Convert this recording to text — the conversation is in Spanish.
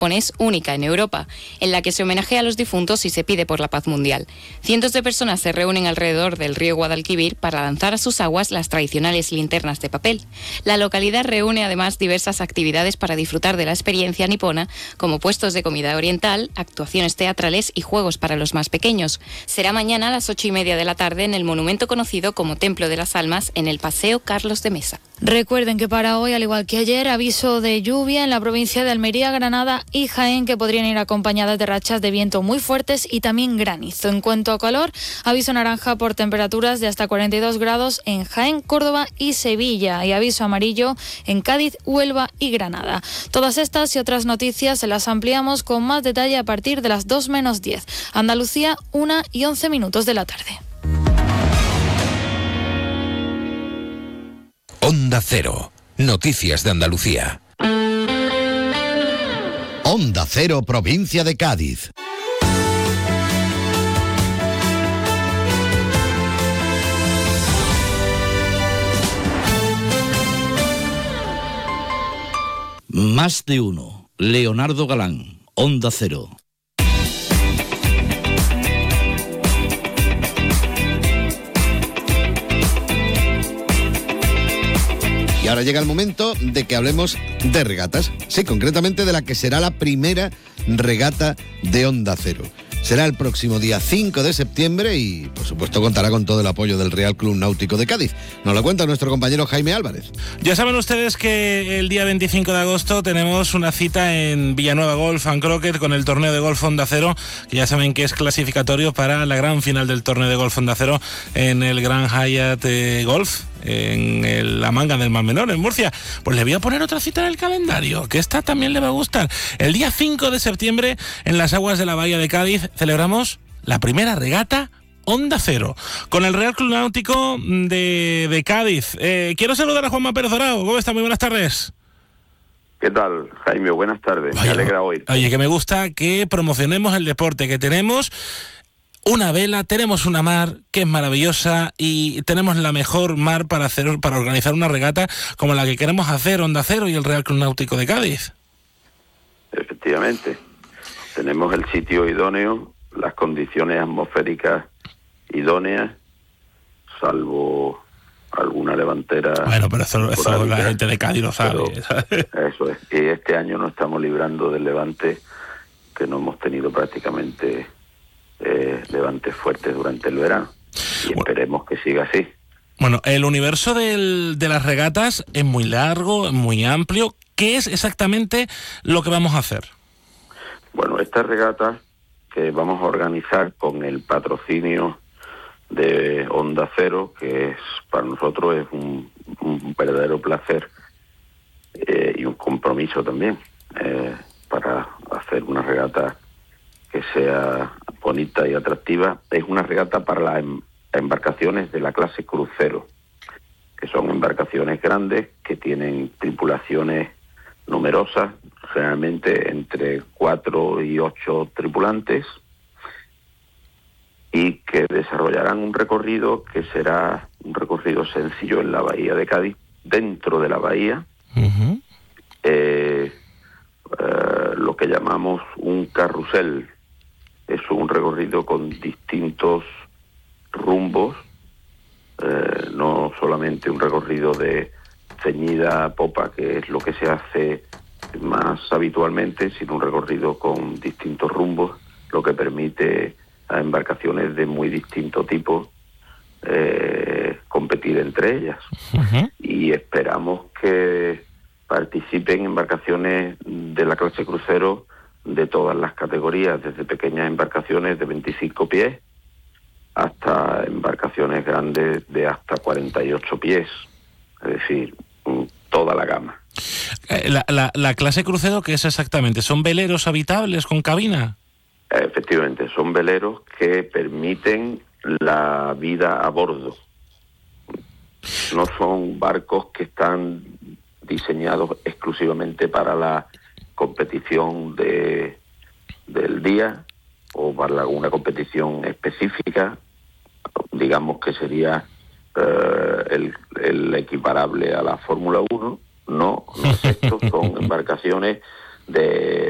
es única en Europa, en la que se homenajea a los difuntos y se pide por la paz mundial. Cientos de personas se reúnen alrededor del río Guadalquivir para lanzar a sus aguas las tradicionales linternas de papel. La localidad reúne además diversas actividades para disfrutar de la experiencia nipona, como puestos de comida oriental, actuaciones teatrales y juegos para los más pequeños. Será mañana a las 8:30 de la tarde en el monumento conocido como Templo de las Almas, en el Paseo Carlos de Mesa. Recuerden que para hoy, al igual que ayer, aviso de lluvia en la provincia de Almería, Granada y Jaén, que podrían ir acompañadas de rachas de viento muy fuertes y también granizo. En cuanto a calor, aviso naranja por temperaturas de hasta 42 grados en Jaén, Córdoba y Sevilla, y aviso amarillo en Cádiz, Huelva y Granada. Todas estas y otras noticias se las ampliamos con más detalle a partir de las 2 menos 10. Andalucía, 1:11 de la tarde. Onda Cero. Noticias de Andalucía. Onda Cero, provincia de Cádiz. Más de uno. Leonardo Galán, Onda Cero. Y ahora llega el momento de que hablemos de regatas. Sí, concretamente de la que será la primera regata de Onda Cero. Será el próximo día 5 de septiembre y, por supuesto, contará con todo el apoyo del Real Club Náutico de Cádiz. Nos lo cuenta nuestro compañero Jaime Álvarez. Ya saben ustedes que el día 25 de agosto tenemos una cita en Villanueva Golf and Croquet con el torneo de golf Onda Cero, que ya saben que es clasificatorio para la gran final del torneo de golf Onda Cero en el Gran Hyatt Golf, en la Manga del Mar Menor, en Murcia. Pues le voy a poner otra cita en el calendario, que esta también le va a gustar. El día 5 de septiembre, en las aguas de la Bahía de Cádiz, celebramos la primera regata Onda Cero, con el Real Club Náutico de Cádiz. Quiero saludar a Juanma Pérez Dorado. ¿Cómo está? Muy buenas tardes. ¿Qué tal, Jaime? Buenas tardes. Me alegra oír. Oye, que me gusta que promocionemos el deporte, que tenemos una vela, tenemos una mar que es maravillosa y tenemos la mejor mar para organizar una regata como la que queremos hacer Onda Cero y el Real Club Náutico de Cádiz. Efectivamente. Tenemos el sitio idóneo, las condiciones atmosféricas idóneas, salvo alguna levantera. Bueno, pero eso la gente de Cádiz lo sabe. Eso es. Y este año nos estamos librando del levante, que no hemos tenido prácticamente levantes fuertes durante el verano. Y esperemos que siga así. Bueno, el universo de las regatas es muy largo, es muy amplio. ¿Qué es exactamente lo que vamos a hacer? Bueno, esta regata que vamos a organizar con el patrocinio de Onda Cero, que es para nosotros es un verdadero placer y un compromiso también para hacer una regata que sea bonita y atractiva. Es una regata para las embarcaciones de la clase crucero, que son embarcaciones grandes que tienen tripulaciones numerosas, generalmente entre 4 y 8 tripulantes, y que desarrollarán un recorrido que será un recorrido sencillo en la bahía de Cádiz, dentro de la bahía, lo que llamamos un carrusel. Es un recorrido con distintos rumbos, no solamente un recorrido de ceñida a popa, que es lo que se hace más habitualmente, sino un recorrido con distintos rumbos, lo que permite a embarcaciones de muy distinto tipo competir entre ellas. Y esperamos que participen embarcaciones de la clase crucero de todas las categorías, desde pequeñas embarcaciones de 25 pies hasta embarcaciones grandes de hasta 48 pies, es decir, toda la gama. La clase crucero, ¿qué es exactamente? ¿Son veleros habitables con cabina? Efectivamente, son veleros que permiten la vida a bordo. No son barcos que están diseñados exclusivamente para la competición del día o para alguna competición específica, digamos que sería el equiparable a la Fórmula 1. No es esto, son embarcaciones de